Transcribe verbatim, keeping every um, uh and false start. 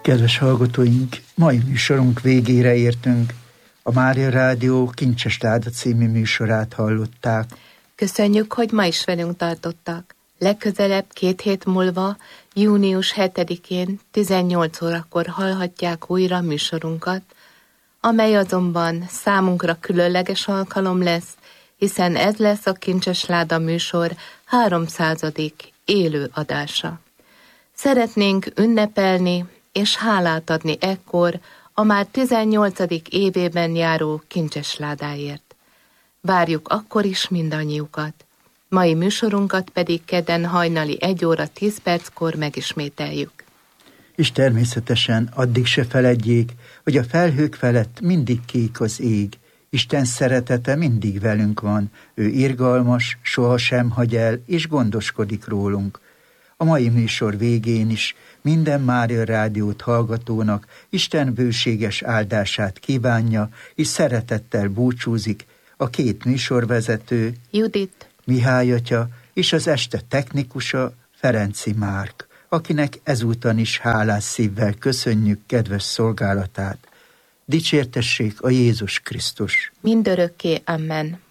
Kedves hallgatóink, mai műsorunk végére értünk. A Mária Rádió Kincses Láda című műsorát hallották. Köszönjük, hogy ma is velünk tartottak. Legközelebb két hét múlva, június hetedikén tizennyolc órakor hallhatják újra műsorunkat, amely azonban számunkra különleges alkalom lesz, hiszen ez lesz a Kincses Láda műsor háromszázadik élő adása. Szeretnénk ünnepelni és hálát adni ekkor a már tizennyolcadik évében járó Kincses Ládáért. Várjuk akkor is mindannyiukat. Mai műsorunkat pedig kedden hajnali egy óra tíz perckor megismételjük. És természetesen addig se feledjék, hogy a felhők felett mindig kék az ég. Isten szeretete mindig velünk van, ő irgalmas, sohasem hagy el, és gondoskodik rólunk. A mai műsor végén is minden Mária Rádiót hallgatónak Isten bőséges áldását kívánja, és szeretettel búcsúzik a két műsorvezető, Judit, Mihály atya, és az este technikusa, Ferenci Márk, akinek ezúton is hálás szívvel köszönjük kedves szolgálatát. Dicsértessék a Jézus Krisztus! Mindörökké, amen.